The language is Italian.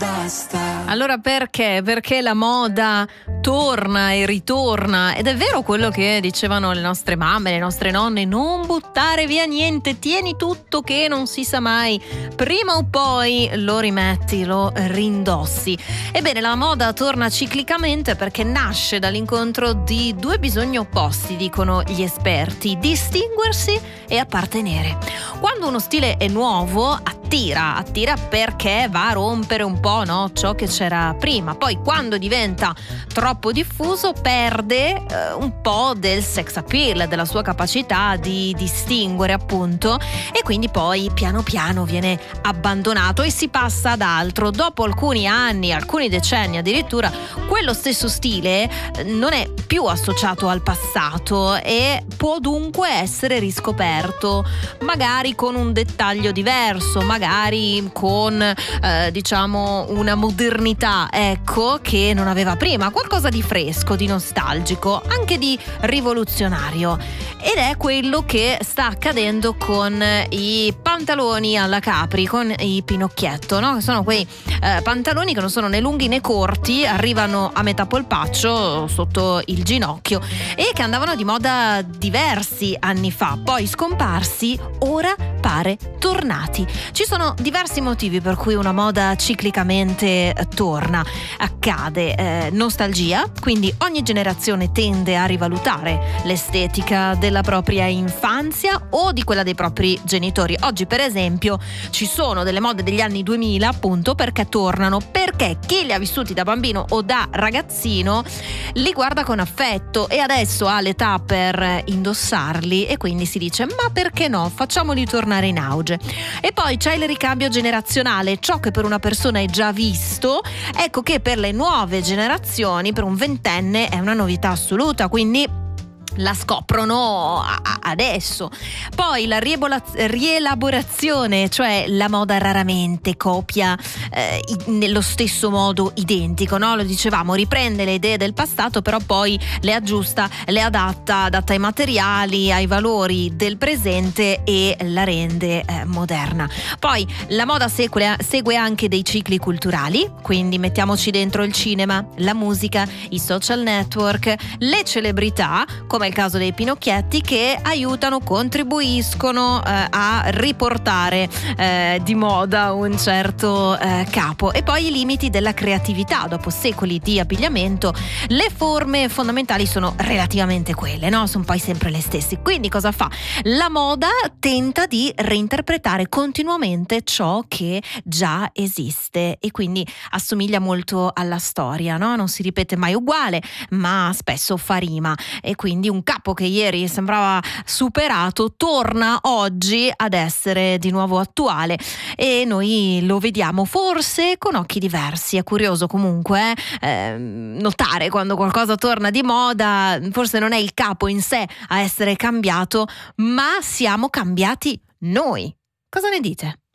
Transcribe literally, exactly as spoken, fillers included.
Allora perché? Perché la moda torna e ritorna, ed è vero quello che dicevano le nostre mamme, le nostre nonne: non buttare via niente, tieni tutto che non si sa mai, prima o poi lo rimetti, lo rindossi. Ebbene, la moda torna ciclicamente perché nasce dall'incontro di due bisogni opposti, dicono gli esperti: distinguersi e appartenere. Quando uno stile è nuovo, attira, attira perché va a rompere un po', no, ciò che c'era prima. Poi quando diventa troppo diffuso perde eh, un po' del sex appeal, della sua capacità di distinguere, appunto, e quindi poi piano piano viene abbandonato e si passa ad altro. Dopo alcuni anni, alcuni decenni addirittura, quello stesso stile eh, non è più associato al passato e può dunque essere riscoperto, magari con un dettaglio diverso, magari con eh, diciamo una modernità, ecco, che non aveva prima, qualcosa di fresco, di nostalgico, anche di rivoluzionario. Ed è quello che sta accadendo con i pantaloni alla Capri, con i Pinocchietto, no? Che sono quei eh, pantaloni che non sono né lunghi né corti, arrivano a metà polpaccio, sotto il ginocchio, e che andavano di moda diversi anni fa, poi scomparsi, ora pare tornati. Ci sono diversi motivi per cui una moda ciclicamente torna. Accade eh, nostalgia, quindi ogni generazione tende a rivalutare l'estetica della propria infanzia o di quella dei propri genitori. Oggi, per esempio, ci sono delle mode degli anni duemila, appunto perché tornano, perché chi li ha vissuti da bambino o da ragazzino li guarda con affetto e adesso ha l'età per indossarli, e quindi si dice: ma perché no, facciamoli tornare in auge. E poi c'è il ricambio generazionale: ciò che per una persona è già visto, ecco che per le nuove generazioni, per un ventenne, è una novità assoluta, quindi la scoprono adesso. Poi la rielaborazione, cioè la moda raramente copia eh, nello stesso modo identico, no? Lo dicevamo, riprende le idee del passato, però poi le aggiusta, le adatta, adatta ai materiali, ai valori del presente e la rende eh, moderna. Poi la moda segue, segue anche dei cicli culturali, quindi mettiamoci dentro il cinema, la musica, i social network, le celebrità, come è il caso dei Pinocchietti, che aiutano, contribuiscono eh, a riportare eh, di moda un certo eh, capo. E poi i limiti della creatività: dopo secoli di abbigliamento, le forme fondamentali sono relativamente quelle, no? Sono poi sempre le stesse. Quindi cosa fa? La moda tenta di reinterpretare continuamente ciò che già esiste e quindi assomiglia molto alla storia, no? Non si ripete mai uguale, ma spesso fa rima, e quindi un capo che ieri sembrava superato torna oggi ad essere di nuovo attuale, e noi lo vediamo forse con occhi diversi. È curioso comunque eh, notare quando qualcosa torna di moda. Forse non è il capo in sé a essere cambiato, ma siamo cambiati noi. Cosa ne dite?